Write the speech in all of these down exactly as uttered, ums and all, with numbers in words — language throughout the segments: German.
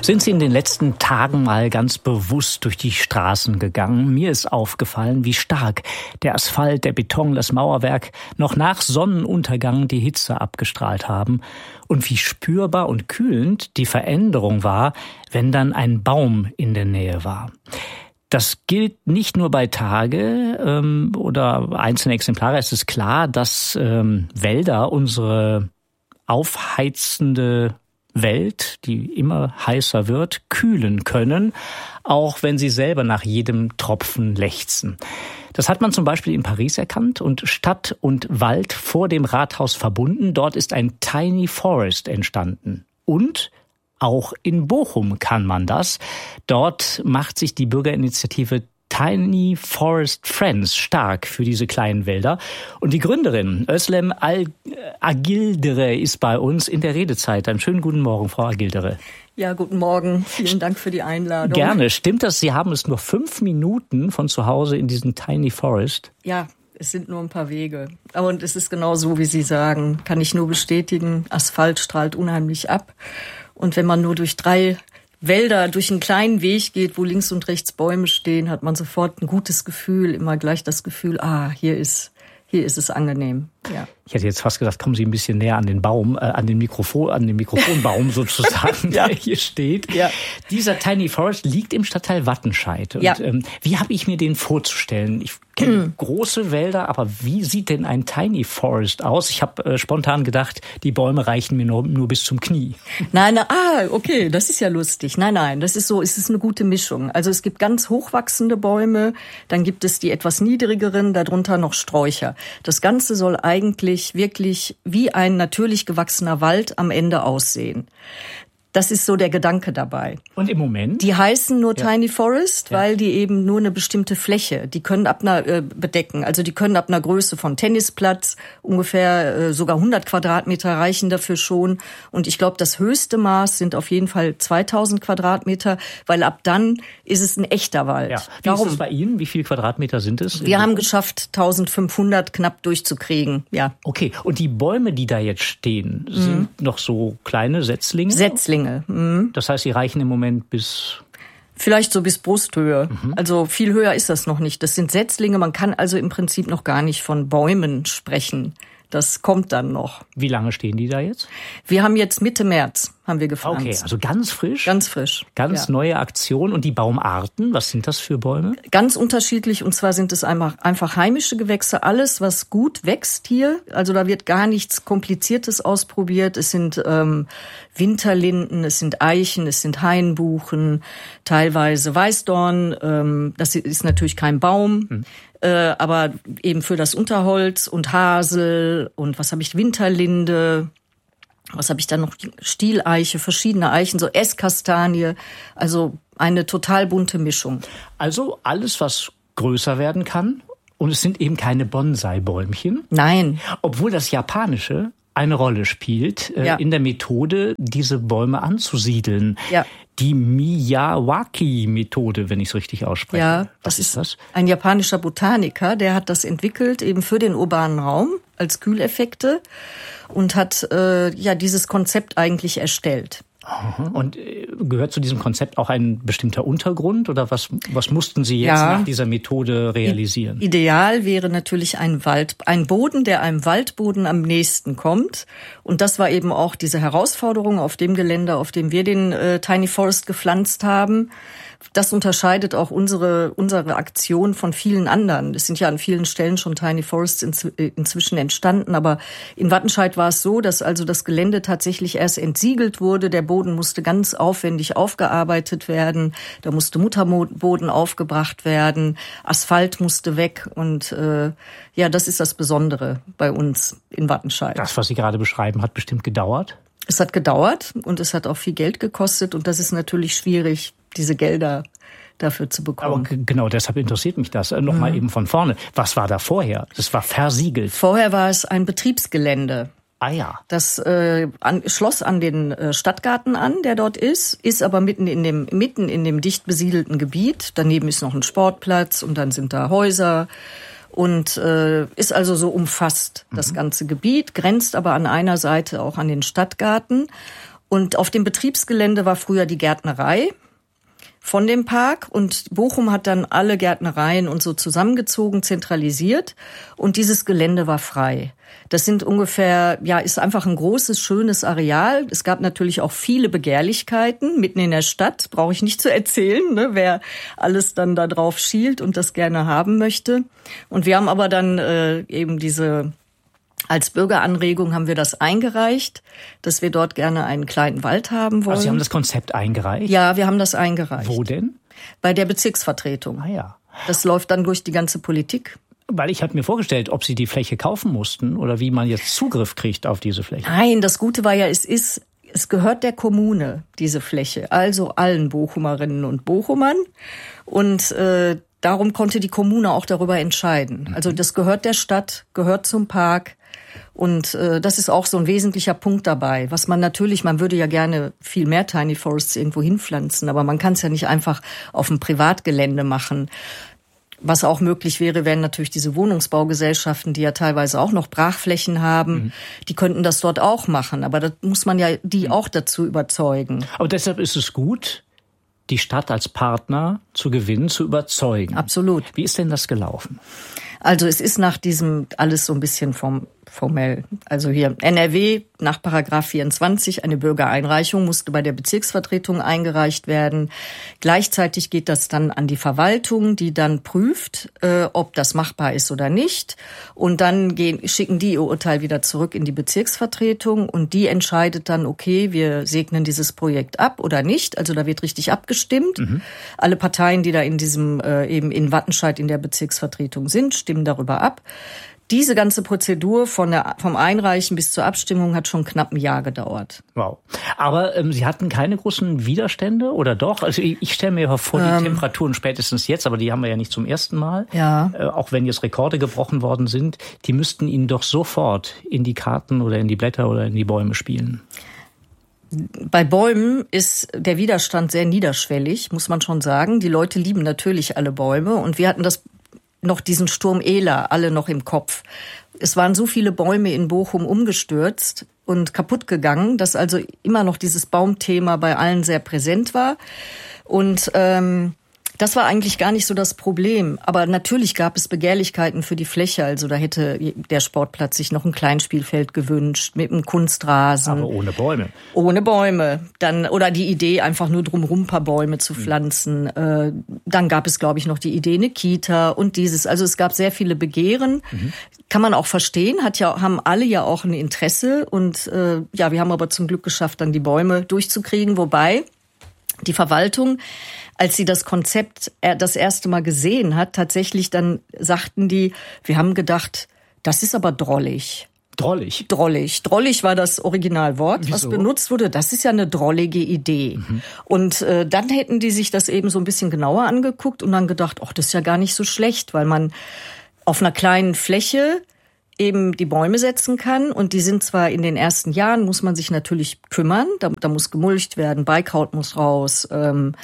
Sind Sie in den letzten Tagen mal ganz bewusst durch die Straßen gegangen? Mir ist aufgefallen, wie stark der Asphalt, der Beton, das Mauerwerk noch nach Sonnenuntergang die Hitze abgestrahlt haben und wie spürbar und kühlend die Veränderung war, wenn dann ein Baum in der Nähe war. Das gilt nicht nur bei Tage ähm, oder einzelne Exemplare. Es ist klar, dass ähm, Wälder unsere aufheizende Welt, die immer heißer wird, kühlen können, auch wenn sie selber nach jedem Tropfen lechzen. Das hat man zum Beispiel in Paris erkannt und Stadt und Wald vor dem Rathaus verbunden. Dort ist ein Tiny Forest entstanden. Und auch in Bochum kann man das. Dort macht sich die Bürgerinitiative Tiny Forest Friends stark für diese kleinen Wälder. Und die Gründerin Özlem Agildere ist bei uns in der Redezeit. Einen schönen guten Morgen, Frau Agildere. Ja, guten Morgen. Vielen Dank für die Einladung. Gerne. Stimmt das, Sie haben es nur fünf Minuten von zu Hause in diesen Tiny Forest? Ja, es sind nur ein paar Wege. Und es ist genau so, wie Sie sagen. Kann ich nur bestätigen. Asphalt strahlt unheimlich ab. Und wenn man nur durch drei Wälder durch einen kleinen Weg geht, wo links und rechts Bäume stehen, hat man sofort ein gutes Gefühl, immer gleich das Gefühl, ah, hier ist, hier ist es angenehm. Ja. Ich hätte jetzt fast gesagt, kommen Sie ein bisschen näher an den Baum, äh, an den Mikrofon, an den Mikrofonbaum sozusagen, ja. der hier steht. Ja. Dieser Tiny Forest liegt im Stadtteil Wattenscheid. Und, ja. ähm, wie habe ich mir den vorzustellen? Ich kenne große Wälder, aber wie sieht denn ein Tiny Forest aus? Ich habe äh, spontan gedacht, die Bäume reichen mir nur, nur bis zum Knie. Nein, na, ah, okay, das ist ja lustig. Nein, nein, das ist so, es ist eine gute Mischung. Also es gibt ganz hochwachsende Bäume, dann gibt es die etwas niedrigeren, darunter noch Sträucher. Das Ganze soll eigentlich wirklich wie ein natürlich gewachsener Wald am Ende aussehen. Das ist so der Gedanke dabei. Und im Moment? Die heißen nur ja. Tiny Forest, ja. weil die eben nur eine bestimmte Fläche, die können ab einer äh, bedecken. Also die können ab einer Größe von Tennisplatz ungefähr äh, sogar hundert Quadratmeter reichen dafür schon. Und ich glaube, das höchste Maß sind auf jeden Fall zweitausend Quadratmeter, weil ab dann ist es ein echter Wald. Ja. Wie Warum? Ist es bei Ihnen? Wie viele Quadratmeter sind es? Wir haben geschafft, eintausendfünfhundert knapp durchzukriegen. Ja. Okay. Und die Bäume, die da jetzt stehen, mhm. sind noch so kleine Setzlinge? Setzlinge. Mhm. Das heißt, sie reichen im Moment bis... Vielleicht so bis Brusthöhe. Mhm. Also viel höher ist das noch nicht. Das sind Setzlinge. Man kann also im Prinzip noch gar nicht von Bäumen sprechen. Das kommt dann noch. Wie lange stehen die da jetzt? Wir haben jetzt Mitte März, haben wir gepflanzt. Okay, also ganz frisch? Ganz frisch. Ganz ja. neue Aktion. Und die Baumarten, was sind das für Bäume? Ganz unterschiedlich. Und zwar sind es einfach, einfach heimische Gewächse. Alles, was gut wächst hier. Also da wird gar nichts Kompliziertes ausprobiert. Es sind ähm, Winterlinden, es sind Eichen, es sind Hainbuchen, teilweise Weißdorn. Ähm, das ist natürlich kein Baum. Hm. Äh, aber eben für das Unterholz und Hasel und was habe ich, Winterlinde, was habe ich da noch, Stieleiche, verschiedene Eichen, so Esskastanie, also eine total bunte Mischung. Also alles, was größer werden kann und es sind eben keine Bonsai-Bäumchen. Nein. Obwohl das Japanische eine Rolle spielt äh, ja. in der Methode, diese Bäume anzusiedeln. Ja. Die Miyawaki-Methode, wenn ich es richtig ausspreche. Ja, was das ist das? Ein japanischer Botaniker, der hat das entwickelt eben für den urbanen Raum als Kühleffekte und hat äh, ja dieses Konzept eigentlich erstellt. Und gehört zu diesem Konzept auch ein bestimmter Untergrund oder was, was mussten Sie jetzt ja. nach dieser Methode realisieren? Ideal wäre natürlich ein Wald, ein Boden, der einem Waldboden am nächsten kommt. Und das war eben auch diese Herausforderung auf dem Gelände, auf dem wir den äh, Tiny Forest gepflanzt haben. Das unterscheidet auch unsere unsere Aktion von vielen anderen. Es sind ja an vielen Stellen schon Tiny Forests inzw- inzwischen entstanden, aber in Wattenscheid war es so, dass also das Gelände tatsächlich erst entsiegelt wurde. Der Boden musste ganz aufwendig aufgearbeitet werden. Da musste Mutterboden aufgebracht werden. Asphalt musste weg und äh, ja, das ist das Besondere bei uns in Wattenscheid. Das, was Sie gerade beschreiben, hat bestimmt gedauert? Es hat gedauert und es hat auch viel Geld gekostet und das ist natürlich schwierig, diese Gelder dafür zu bekommen. Aber g- genau, deshalb interessiert mich das. Äh, Nochmal mhm. eben von vorne. Was war da vorher? Das war versiegelt. Vorher war es ein Betriebsgelände. Ah ja. Das äh, an, schloss an den äh, Stadtgarten an, der dort ist, ist aber mitten in dem mitten in dem dicht besiedelten Gebiet. Daneben ist noch ein Sportplatz und dann sind da Häuser. Und äh, ist also so umfasst, das ganze Gebiet, grenzt aber an einer Seite auch an den Stadtgarten. Und auf dem Betriebsgelände war früher die Gärtnerei von dem Park und Bochum hat dann alle Gärtnereien und so zusammengezogen, zentralisiert und dieses Gelände war frei. Das sind ungefähr, ja, ist einfach ein großes, schönes Areal. Es gab natürlich auch viele Begehrlichkeiten mitten in der Stadt, brauche ich nicht zu erzählen, ne, wer alles dann da drauf schielt und das gerne haben möchte. Und wir haben aber dann äh, eben diese Als Bürgeranregung haben wir das eingereicht, dass wir dort gerne einen kleinen Wald haben wollen. Also Sie haben das Konzept eingereicht? Ja, wir haben das eingereicht. Wo denn? Bei der Bezirksvertretung. Ah ja. Das läuft dann durch die ganze Politik. Weil ich habe mir vorgestellt, ob Sie die Fläche kaufen mussten oder wie man jetzt Zugriff kriegt auf diese Fläche. Nein, das Gute war ja, es ist, es gehört der Kommune, diese Fläche, also allen Bochumerinnen und Bochumern. Und äh, darum konnte die Kommune auch darüber entscheiden. Mhm. Also das gehört der Stadt, gehört zum Park. Und äh, das ist auch so ein wesentlicher Punkt dabei, was man natürlich, man würde ja gerne viel mehr Tiny Forests irgendwo hinpflanzen, aber man kann es ja nicht einfach auf dem Privatgelände machen. Was auch möglich wäre, wären natürlich diese Wohnungsbaugesellschaften, die ja teilweise auch noch Brachflächen haben, mhm. die könnten das dort auch machen, aber da muss man ja die auch dazu überzeugen. Aber deshalb ist es gut, die Stadt als Partner zu gewinnen, zu überzeugen. Absolut. Wie ist denn das gelaufen? Also es ist nach diesem alles so ein bisschen vom formell. Also hier N R W nach Paragraph vierundzwanzig, eine Bürgereinreichung musste bei der Bezirksvertretung eingereicht werden. Gleichzeitig geht das dann an die Verwaltung, die dann prüft, äh, ob das machbar ist oder nicht. Und dann gehen, schicken die ihr Urteil wieder zurück in die Bezirksvertretung und die entscheidet dann, okay, wir segnen dieses Projekt ab oder nicht. Also da wird richtig abgestimmt. Mhm. Alle Parteien, die da in diesem äh, eben in Wattenscheid in der Bezirksvertretung sind, stimmen darüber ab. Diese ganze Prozedur von der, vom Einreichen bis zur Abstimmung hat schon knapp ein Jahr gedauert. Wow. Aber ähm, Sie hatten keine großen Widerstände oder doch? Also ich, ich stelle mir vor, die ähm, Temperaturen spätestens jetzt, aber die haben wir ja nicht zum ersten Mal. Ja. Äh, auch wenn jetzt Rekorde gebrochen worden sind, die müssten Ihnen doch sofort in die Karten oder in die Blätter oder in die Bäume spielen. Bei Bäumen ist der Widerstand sehr niederschwellig, muss man schon sagen. Die Leute lieben natürlich alle Bäume und wir hatten das noch diesen Sturm Ela, alle noch im Kopf. Es waren so viele Bäume in Bochum umgestürzt und kaputt gegangen, dass also immer noch dieses Baumthema bei allen sehr präsent war. Und ähm, das war eigentlich gar nicht so das Problem. Aber natürlich gab es Begehrlichkeiten für die Fläche. Also da hätte der Sportplatz sich noch ein Kleinspielfeld gewünscht mit einem Kunstrasen. Aber ohne Bäume. Ohne Bäume. Dann, oder die Idee, einfach nur drumherum ein paar Bäume zu pflanzen. Mhm. Dann gab es, glaube ich, noch die Idee, eine Kita und dieses. Also es gab sehr viele Begehren. Mhm. Kann man auch verstehen. Hat ja, haben alle ja auch ein Interesse. Und äh, ja, wir haben aber zum Glück geschafft, dann die Bäume durchzukriegen. Wobei die Verwaltung, als sie das Konzept das erste Mal gesehen hat, tatsächlich dann sagten die, wir haben gedacht, das ist aber drollig. Drollig? Drollig. Drollig war das Originalwort, Wieso? Was benutzt wurde. Das ist ja eine drollige Idee. Mhm. Und äh, dann hätten die sich das eben so ein bisschen genauer angeguckt und dann gedacht, ach, das ist ja gar nicht so schlecht, weil man auf einer kleinen Fläche eben die Bäume setzen kann. Und die sind zwar in den ersten Jahren, muss man sich natürlich kümmern, da, da muss gemulcht werden, Beikraut muss raus. Ähm,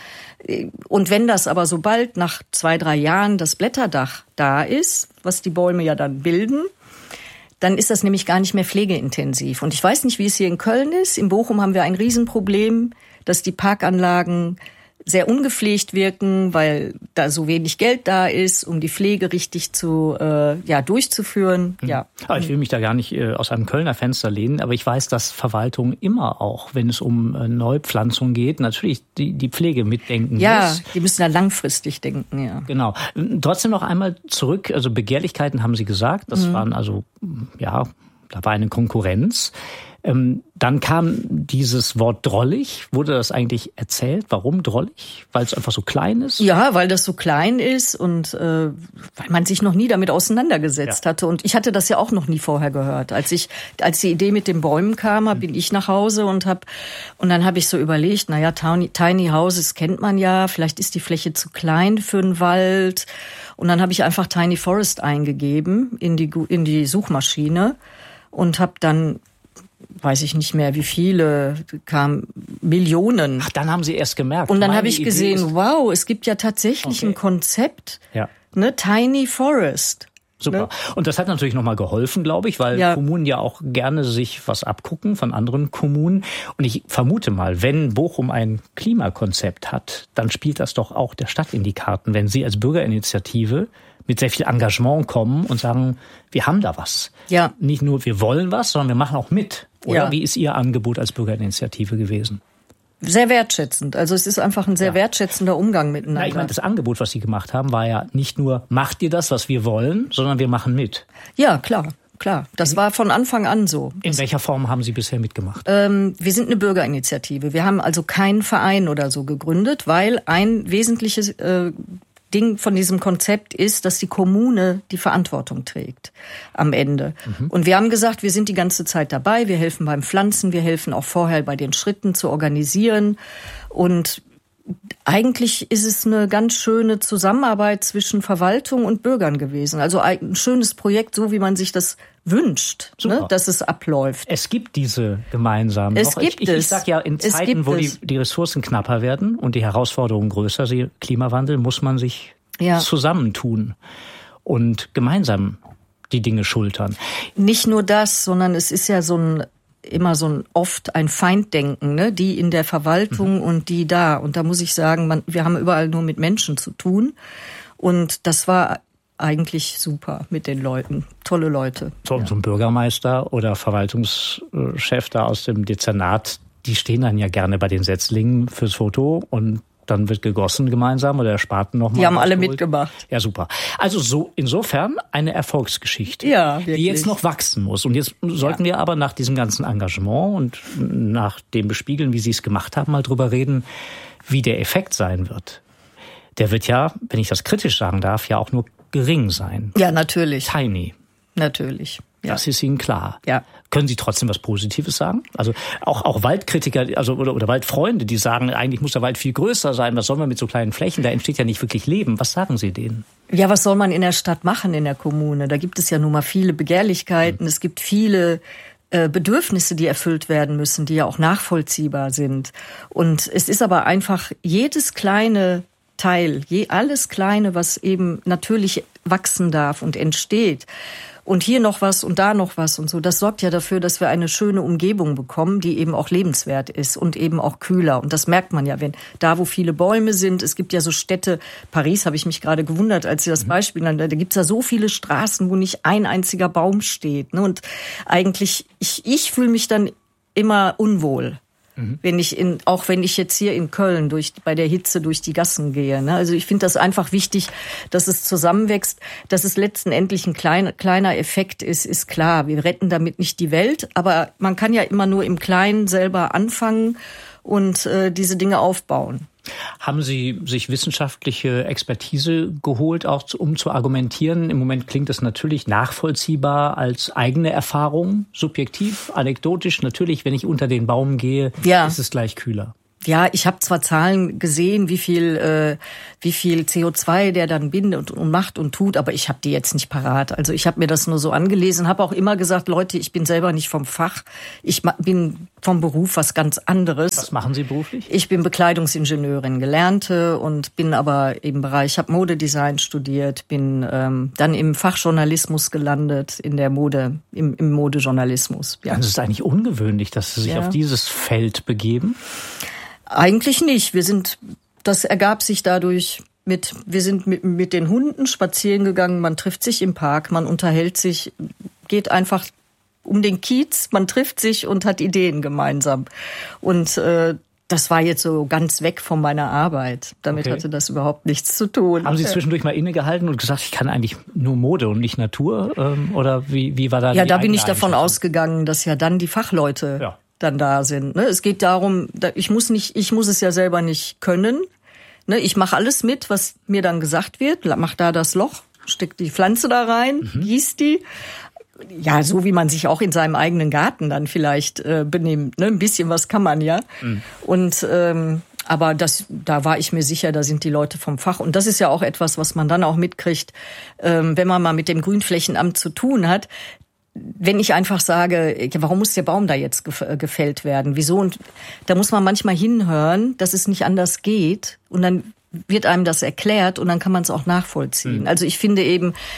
und wenn das aber sobald nach zwei, drei Jahren das Blätterdach da ist, was die Bäume ja dann bilden, dann ist das nämlich gar nicht mehr pflegeintensiv. Und ich weiß nicht, wie es hier in Köln ist. In Bochum haben wir ein Riesenproblem, dass die Parkanlagen sehr ungepflegt wirken, weil da so wenig Geld da ist, um die Pflege richtig zu äh, ja durchzuführen. Mhm. Ja. Aber ich will mich da gar nicht äh, aus einem Kölner Fenster lehnen, aber ich weiß, dass Verwaltung immer auch, wenn es um äh, Neupflanzung geht, natürlich die, die Pflege mitdenken ja, muss. Ja, die müssen da langfristig denken, ja. Genau. Trotzdem noch einmal zurück, also Begehrlichkeiten haben Sie gesagt, das mhm. waren also, ja, da war eine Konkurrenz. Ähm, dann kam dieses Wort drollig. Wurde das eigentlich erzählt? Warum drollig? Weil es einfach so klein ist? Ja, weil das so klein ist und äh, weil man sich noch nie damit auseinandergesetzt ja. hatte. Und ich hatte das ja auch noch nie vorher gehört. Als ich, als die Idee mit den Bäumen kam, mhm. bin ich nach Hause und hab und dann habe ich so überlegt, naja, Tiny, Tiny Houses kennt man ja. Vielleicht ist die Fläche zu klein für einen Wald. Und dann habe ich einfach Tiny Forest eingegeben in die in die Suchmaschine und habe dann weiß ich nicht mehr, wie viele, kamen Millionen. Ach, dann haben Sie erst gemerkt. Und dann habe ich gesehen, wow, es gibt ja tatsächlich okay. ein Konzept, ja. ne, Tiny Forest. Super. Ne? Und das hat natürlich nochmal geholfen, glaube ich, weil ja. Kommunen ja auch gerne sich was abgucken von anderen Kommunen. Und ich vermute mal, wenn Bochum ein Klimakonzept hat, dann spielt das doch auch der Stadt in die Karten, wenn Sie als Bürgerinitiative mit sehr viel Engagement kommen und sagen, wir haben da was. Ja. Nicht nur, wir wollen was, sondern wir machen auch mit. Oder ja. wie ist Ihr Angebot als Bürgerinitiative gewesen? Sehr wertschätzend. Also es ist einfach ein sehr ja. wertschätzender Umgang miteinander. Na, ich meine, das Angebot, was Sie gemacht haben, war ja nicht nur, macht ihr das, was wir wollen, sondern wir machen mit. Ja, klar. Klar, das war von Anfang an so. In welcher Form haben Sie bisher mitgemacht? Ähm, wir sind eine Bürgerinitiative. Wir haben also keinen Verein oder so gegründet, weil ein wesentliches äh, Ding von diesem Konzept ist, dass die Kommune die Verantwortung trägt am Ende. Mhm. Und wir haben gesagt, wir sind die ganze Zeit dabei, wir helfen beim Pflanzen, wir helfen auch vorher bei den Schritten zu organisieren. Und eigentlich ist es eine ganz schöne Zusammenarbeit zwischen Verwaltung und Bürgern gewesen. Also ein schönes Projekt, so wie man sich das wünscht, ne, dass es abläuft. Es gibt diese gemeinsamen. Es noch. gibt ich, ich, es. Ich sage ja, in Zeiten, wo die, die Ressourcen knapper werden und die Herausforderungen größer sind, Klimawandel, muss man sich ja. zusammentun und gemeinsam die Dinge schultern. Nicht nur das, sondern es ist ja so ein immer so ein oft ein Feinddenken, ne? Die in der Verwaltung mhm. und die da. Und da muss ich sagen, man, wir haben überall nur mit Menschen zu tun. Und das war eigentlich super mit den Leuten. Tolle Leute. So, ja. so ein Bürgermeister oder Verwaltungschef da aus dem Dezernat, die stehen dann ja gerne bei den Setzlingen fürs Foto und dann wird gegossen gemeinsam oder der Spaten nochmal. Die haben alle mitgemacht. Ja, super. Also so insofern eine Erfolgsgeschichte, ja, wirklich. Die jetzt noch wachsen muss. Und jetzt sollten ja. wir aber nach diesem ganzen Engagement und nach dem Bespiegeln, wie Sie es gemacht haben, mal drüber reden, wie der Effekt sein wird. Der wird ja, wenn ich das kritisch sagen darf, ja auch nur gering sein. Ja, natürlich. Tiny. Natürlich. Ja. Das ist Ihnen klar. Ja. Können Sie trotzdem was Positives sagen? Also auch auch Waldkritiker, also oder, oder Waldfreunde, die sagen, eigentlich muss der Wald viel größer sein. Was soll man mit so kleinen Flächen? Da entsteht ja nicht wirklich Leben. Was sagen Sie denen? Ja, was soll man in der Stadt machen, in der Kommune? Da gibt es ja nun mal viele Begehrlichkeiten. Mhm. Es gibt viele äh, Bedürfnisse, die erfüllt werden müssen, die ja auch nachvollziehbar sind. Und es ist aber einfach jedes kleine Teil, je alles Kleine, was eben natürlich wachsen darf und entsteht. Und hier noch was und da noch was und so. Das sorgt ja dafür, dass wir eine schöne Umgebung bekommen, die eben auch lebenswert ist und eben auch kühler. Und das merkt man ja, wenn da, wo viele Bäume sind. Es gibt ja so Städte, Paris habe ich mich gerade gewundert, als Sie das Beispiel nannten. Da gibt's ja so viele Straßen, wo nicht ein einziger Baum steht. Und eigentlich, ich, ich fühle mich dann immer unwohl. Wenn ich in, auch wenn ich jetzt hier in Köln durch, bei der Hitze durch die Gassen gehe, ne? Also ich finde das einfach wichtig, dass es zusammenwächst, dass es letztendlich ein kleiner, kleiner Effekt ist, ist klar. Wir retten damit nicht die Welt, aber man kann ja immer nur im Kleinen selber anfangen und äh, diese Dinge aufbauen. Haben Sie sich wissenschaftliche Expertise geholt, auch um zu argumentieren? Im Moment klingt das natürlich nachvollziehbar als eigene Erfahrung, subjektiv, anekdotisch. Natürlich, wenn ich unter den Baum gehe, ja. ist es gleich kühler. Ja, ich habe zwar Zahlen gesehen, wie viel äh, wie viel C O zwei der dann bindet und, und macht und tut, aber ich habe die jetzt nicht parat. Also ich habe mir das nur so angelesen, habe auch immer gesagt, Leute, ich bin selber nicht vom Fach. Ich bin vom Beruf was ganz anderes. Was machen Sie beruflich? Ich bin Bekleidungsingenieurin, Gelernte und bin aber im Bereich, ich habe Modedesign studiert, bin ähm, dann im Fachjournalismus gelandet, in der Mode, im, im Modejournalismus. Ja. Also es ist eigentlich ungewöhnlich, dass Sie sich ja. auf dieses Feld begeben. Eigentlich nicht. Wir sind, das ergab sich dadurch mit, wir sind mit, mit den Hunden spazieren gegangen, man trifft sich im Park, man unterhält sich, geht einfach um den Kiez, man trifft sich und hat Ideen gemeinsam. Und äh, das war jetzt so ganz weg von meiner Arbeit. Damit okay. hatte das überhaupt nichts zu tun. Haben Sie zwischendurch mal innegehalten und gesagt, ich kann eigentlich nur Mode und nicht Natur? Ähm, oder wie, wie war da Ja, da bin ich davon ausgegangen, dass ja dann die Fachleute ja. dann da sind. Es geht darum, ich muss nicht, ich muss es ja selber nicht können. Ich mache alles mit, was mir dann gesagt wird. Mach da das Loch, steck die Pflanze da rein, mhm. gieß die. Ja, so wie man sich auch in seinem eigenen Garten dann vielleicht äh, benimmt. Ne? Ein bisschen was kann man ja. Mhm. Und ähm, aber das, da war ich mir sicher, da sind die Leute vom Fach. Und das ist ja auch etwas, was man dann auch mitkriegt, ähm, wenn man mal mit dem Grünflächenamt zu tun hat. Wenn ich einfach sage, warum muss der Baum da jetzt gefällt werden? Wieso? Und da muss man manchmal hinhören, dass es nicht anders geht. Und dann wird einem das erklärt und dann kann man es auch nachvollziehen. Mhm. Also ich finde eben,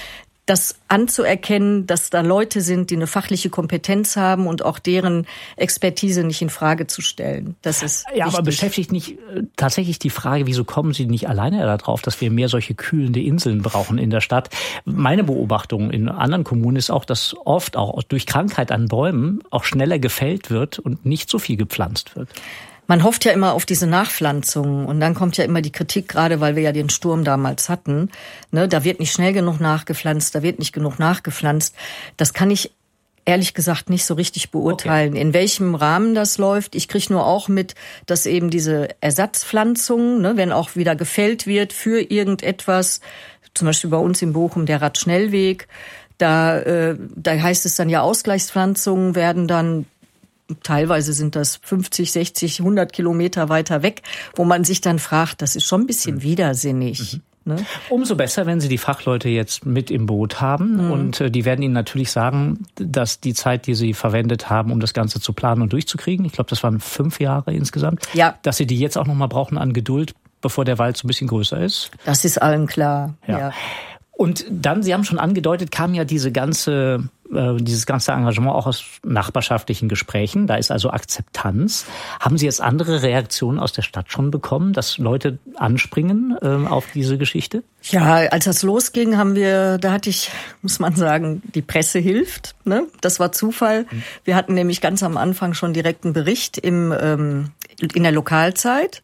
das anzuerkennen, dass da Leute sind, die eine fachliche Kompetenz haben und auch deren Expertise nicht in Frage zu stellen. Das ist ja, wichtig. Aber beschäftigt nicht äh, tatsächlich die Frage, wieso kommen Sie nicht alleine darauf, dass wir mehr solche kühlende Inseln brauchen in der Stadt? Meine Beobachtung in anderen Kommunen ist auch, dass oft auch durch Krankheit an Bäumen auch schneller gefällt wird und nicht so viel gepflanzt wird. Man hofft ja immer auf diese Nachpflanzung und dann kommt ja immer die Kritik, gerade weil wir ja den Sturm damals hatten. Ne, da wird nicht schnell genug nachgepflanzt, da wird nicht genug nachgepflanzt. Das kann ich ehrlich gesagt nicht so richtig beurteilen, okay. In welchem Rahmen das läuft. Ich kriege nur auch mit, dass eben diese Ersatzpflanzungen, ne, wenn auch wieder gefällt wird für irgendetwas, zum Beispiel bei uns in Bochum der Radschnellweg, da, äh, da heißt es dann ja, Ausgleichspflanzungen werden dann, teilweise sind das fünfzig, sechzig, hundert Kilometer weiter weg, wo man sich dann fragt, das ist schon ein bisschen mhm. widersinnig. Mhm. Ne? Umso besser, wenn Sie die Fachleute jetzt mit im Boot haben. Mhm. Und äh, die werden Ihnen natürlich sagen, dass die Zeit, die Sie verwendet haben, um das Ganze zu planen und durchzukriegen, ich glaube, das waren fünf Jahre insgesamt, ja. dass Sie die jetzt auch nochmal brauchen an Geduld, bevor der Wald so ein bisschen größer ist. Das ist allen klar, ja. ja. Und dann, Sie haben schon angedeutet, kam ja diese ganze, äh, dieses ganze Engagement auch aus nachbarschaftlichen Gesprächen. Da ist also Akzeptanz. Haben Sie jetzt andere Reaktionen aus der Stadt schon bekommen, dass Leute anspringen äh, auf diese Geschichte? Ja, als das losging, haben wir, da hatte ich, muss man sagen, die Presse hilft. Ne? Das war Zufall. Mhm. Wir hatten nämlich ganz am Anfang schon direkt einen Bericht im, ähm, in der Lokalzeit.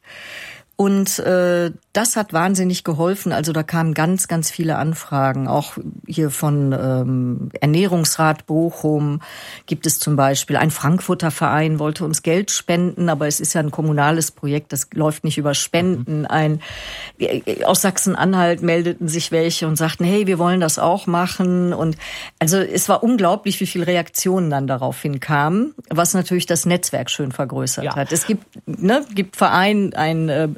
Und äh, das hat wahnsinnig geholfen. Also da kamen ganz, ganz viele Anfragen. Auch hier von ähm, Ernährungsrat Bochum gibt es zum Beispiel. Ein Frankfurter Verein wollte uns Geld spenden, aber es ist ja ein kommunales Projekt, das läuft nicht über Spenden. Mhm. Ein aus Sachsen-Anhalt meldeten sich welche und sagten, hey, wir wollen das auch machen. Und also es war unglaublich, wie viele Reaktionen dann daraufhin kamen, was natürlich das Netzwerk schön vergrößert ja. hat. Es gibt, ne, gibt Verein, ein äh,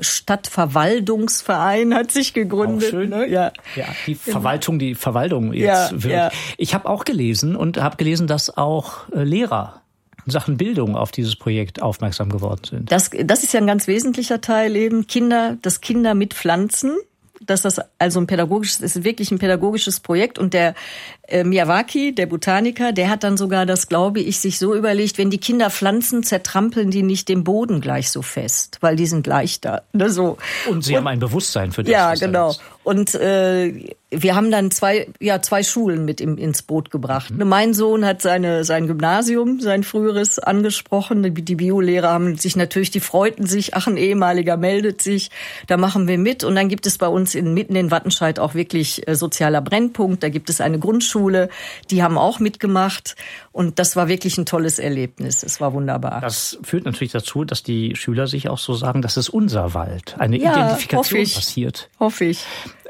Stadtverwaltungsverein hat sich gegründet. Auch schön. Ne? Ja. ja, die Verwaltung, die Verwaltung jetzt ja, wird. Ja. Ich habe auch gelesen und habe gelesen, dass auch äh, Lehrer in Sachen Bildung auf dieses Projekt aufmerksam geworden sind. Das, das ist ja ein ganz wesentlicher Teil eben. Kinder, dass Kinder mit pflanzen. Dass das also ein pädagogisches, ist wirklich ein pädagogisches Projekt. Und der äh, Miyawaki, der Botaniker, der hat dann sogar das, glaube ich, sich so überlegt, wenn die Kinder pflanzen, zertrampeln die nicht den Boden gleich so fest, weil die sind leichter. Ne, so. Und sie und, haben ein Bewusstsein für das. Ja, genau. Und äh, wir haben dann zwei, ja, zwei Schulen mit im, ins Boot gebracht. Mhm. Mein Sohn hat seine, sein Gymnasium, sein früheres angesprochen. Die, die Biolehrer haben sich natürlich, die freuten sich. Ach, ein ehemaliger meldet sich. Da machen wir mit. Und dann gibt es bei uns in, mitten in Wattenscheid auch wirklich äh, sozialer Brennpunkt. Da gibt es eine Grundschule. Die haben auch mitgemacht. Und das war wirklich ein tolles Erlebnis. Es war wunderbar. Das führt natürlich dazu, dass die Schüler sich auch so sagen, das ist unser Wald. Eine ja, Identifikation hoffe ich. passiert. Hoffe ich.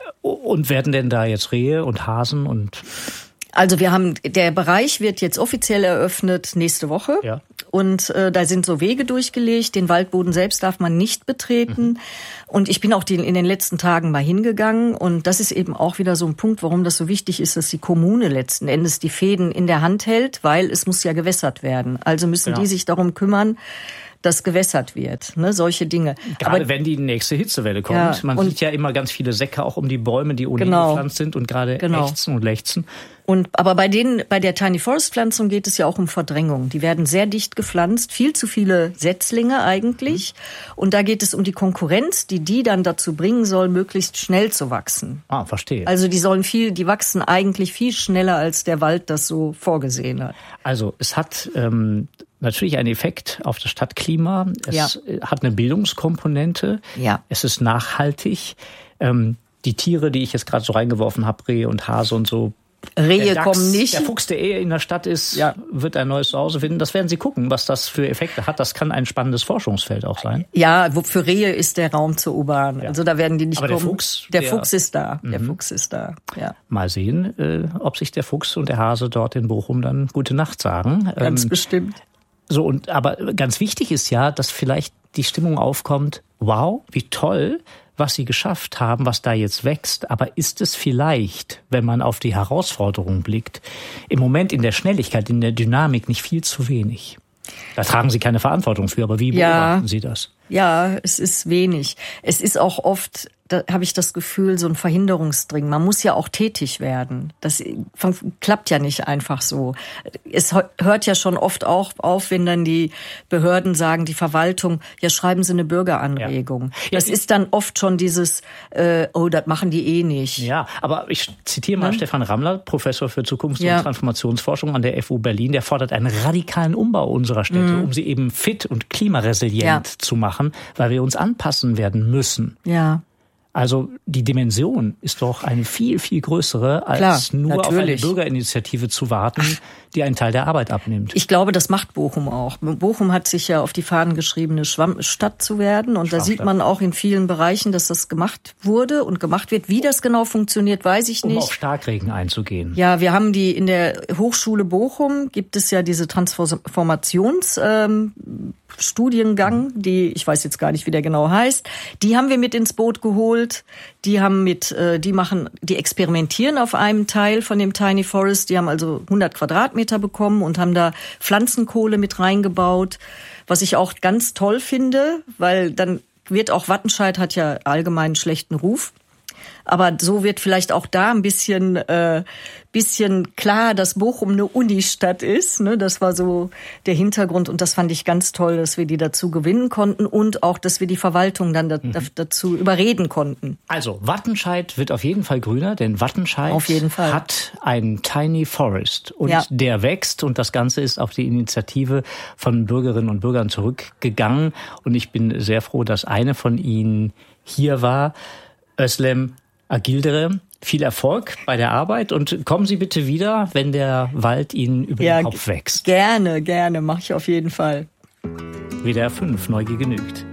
Und werden denn da jetzt Rehe und Hasen und... Also wir haben, der Bereich wird jetzt offiziell eröffnet nächste Woche. Ja. Und äh, da sind so Wege durchgelegt. Den Waldboden selbst darf man nicht betreten. Mhm. Und ich bin auch die, in den letzten Tagen mal hingegangen. Und das ist eben auch wieder so ein Punkt, warum das so wichtig ist, dass die Kommune letzten Endes die Fäden in der Hand hält, weil es muss ja gewässert werden. Also müssen ja. die sich darum kümmern, dass gewässert wird, ne, solche Dinge. Gerade aber, wenn die nächste Hitzewelle kommt. Ja, Man sieht ja immer ganz viele Säcke auch um die Bäume, die ohnehin genau, gepflanzt sind und gerade genau. ächzen und lechzen. Und, aber bei denen, bei der Tiny Forest Pflanzung geht es ja auch um Verdrängung. Die werden sehr dicht gepflanzt, viel zu viele Setzlinge eigentlich. Mhm. Und da geht es um die Konkurrenz, die die dann dazu bringen soll, möglichst schnell zu wachsen. Ah, verstehe. Also die sollen viel, die wachsen eigentlich viel schneller, als der Wald das so vorgesehen hat. Also es hat ähm, natürlich einen Effekt auf das Stadtklima. Es ja. hat eine Bildungskomponente. Ja. Es ist nachhaltig. Ähm, die Tiere, die ich jetzt gerade so reingeworfen habe, Rehe und Hase und so, Rehe Dachs, kommen nicht. Der Fuchs, der eher in der Stadt ist, ja. wird ein neues Zuhause finden. Das werden Sie gucken, was das für Effekte hat. Das kann ein spannendes Forschungsfeld auch sein. Ja, wo für Rehe ist der Raum zur U-Bahn. Ja. Also da werden die nicht Aber kommen. Der Fuchs, der, der Fuchs ist da. Der mhm. Fuchs ist da. Ja. Mal sehen, äh, ob sich der Fuchs und der Hase dort in Bochum dann gute Nacht sagen. Ganz ähm, bestimmt. So, und aber ganz wichtig ist ja, dass vielleicht die Stimmung aufkommt, wow, wie toll, was sie geschafft haben, was da jetzt wächst. Aber ist es vielleicht, wenn man auf die Herausforderungen blickt, im Moment in der Schnelligkeit, in der Dynamik nicht viel zu wenig? Da tragen Sie keine Verantwortung für, aber wie beobachten ja, Sie das? Ja, es ist wenig. Es ist auch oft da habe ich das Gefühl, so ein Verhinderungsdring. Man muss ja auch tätig werden. Das klappt ja nicht einfach so. Es hört ja schon oft auch auf, wenn dann die Behörden sagen, die Verwaltung, ja, schreiben Sie eine Bürgeranregung. Ja. Das ist dann oft schon dieses, äh, oh, das machen die eh nicht. Ja, aber ich zitiere mal ja. Stefan Rammler, Professor für Zukunfts- ja. und Transformationsforschung an der F U Berlin. Der fordert einen radikalen Umbau unserer Städte, mhm. um sie eben fit und klimaresilient ja. zu machen, weil wir uns anpassen werden müssen. Ja. Also die Dimension ist doch eine viel, viel größere, als Klar, nur natürlich. auf eine Bürgerinitiative zu warten, die einen Teil der Arbeit abnimmt. Ich glaube, das macht Bochum auch. Bochum hat sich ja auf die Fahnen geschrieben, eine Schwammstadt zu werden. Und da sieht man auch in vielen Bereichen, dass das gemacht wurde und gemacht wird. Wie das genau funktioniert, weiß ich nicht. Um auf Starkregen einzugehen. Ja, wir haben die in der Hochschule Bochum gibt es ja diese Transformations ähm, Studiengang, die, ich weiß jetzt gar nicht, wie der genau heißt, die haben wir mit ins Boot geholt. Die haben mit, äh, die machen, die experimentieren auf einem Teil von dem Tiny Forest. Die haben also hundert Quadratmeter bekommen und haben da Pflanzenkohle mit reingebaut, was ich auch ganz toll finde, weil dann wird auch Wattenscheid hat ja allgemein einen schlechten Ruf. Aber so wird vielleicht auch da ein bisschen, äh, bisschen klar, dass Bochum eine Unistadt ist. Ne? Das war so der Hintergrund und das fand ich ganz toll, dass wir die dazu gewinnen konnten und auch, dass wir die Verwaltung dann da, mhm. dazu überreden konnten. Also Wattenscheid wird auf jeden Fall grüner, denn Wattenscheid auf jeden Fall. hat einen Tiny Forest und ja. der wächst und das Ganze ist auf die Initiative von Bürgerinnen und Bürgern zurückgegangen und ich bin sehr froh, dass eine von ihnen hier war. Özlem Agildere, viel Erfolg bei der Arbeit und kommen Sie bitte wieder, wenn der Wald Ihnen über ja, den Kopf wächst. Gerne, gerne, mache ich auf jeden Fall. W D R fünf, Neugier genügt.